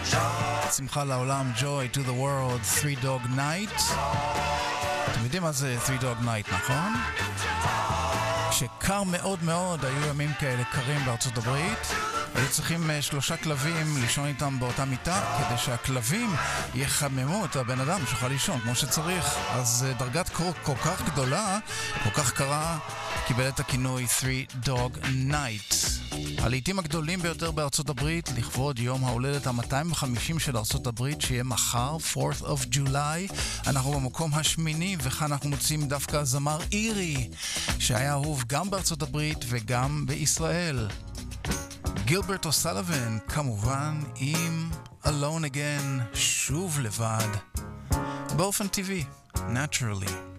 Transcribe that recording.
שמחה לעולם, Joy to the World, Three Dog Night. אתם יודעים מה זה Three Dog Night, נכון? שקר מאוד מאוד, היו ימים כאלה קרים בארצות הברית, היו צריכים 3 כלבים לישון איתם באותה מיטה, כדי שהכלבים יחממו את הבן אדם שיוכל לישון כמו שצריך. אז דרגת קור כל כך גדולה, כל כך קרה, קיבל את הכינוי Three Dog Night. הלעיתים הגדולים ביותר בארצות הברית לכבוד יום ההולדת ה-250 של ארצות הברית, שיהיה מחר, 4th of July. אנחנו במקום השמיני, וכאן אנחנו מוצאים דווקא זמר אירי שהיה אהוב גם בארצות הברית וגם בישראל. גילברט אוסלוון, כמובן, עם Alone Again, שוב לבד, באופן טבעי, naturally.